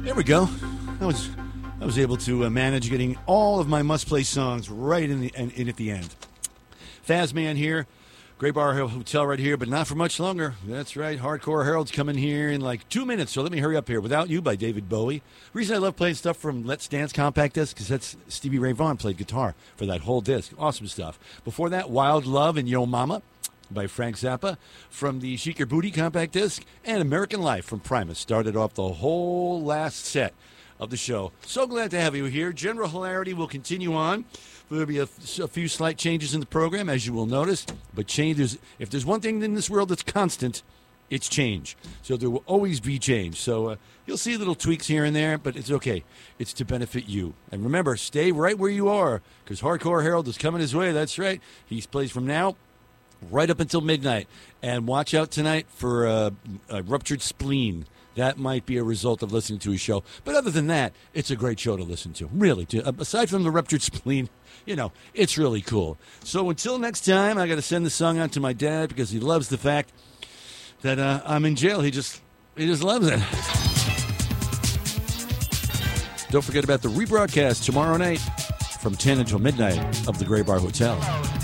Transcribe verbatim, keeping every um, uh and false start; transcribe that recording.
There we go. I was I was able to uh, manage getting all of my must-play songs right in the in, in at the end. Fazman here, Gray Bar Hotel right here, but not for much longer. That's right. Hardcore Harold's coming here in like two minutes, so let me hurry up here. Without You by David Bowie. The reason I love playing stuff from Let's Dance compact disc because that's Stevie Ray Vaughan played guitar for that whole disc. Awesome stuff. Before that, Wild Love and Yo Mama by Frank Zappa from the Chic Your Booty compact disc, and American Life from Primus started off the whole last set of the show. So glad to have you here. General hilarity will continue on. There'll be a, a few slight changes in the program, as you will notice, but change is, if there's one thing in this world that's constant, it's change. So there will always be change. So uh, you'll see little tweaks here and there, but it's okay. It's to benefit you. And remember, stay right where you are, because Hardcore Harold is coming his way. That's right. He plays from now right up until midnight. And watch out tonight for uh, a ruptured spleen. That might be a result of listening to his show. But other than that, it's a great show to listen to. Really. To, uh, aside from the ruptured spleen, you know, it's really cool. So until next time, I got to send the song out to my dad because he loves the fact that uh, I'm in jail. He just, he just loves it. Don't forget about the rebroadcast tomorrow night from ten until midnight of the Gray Bar Hotel.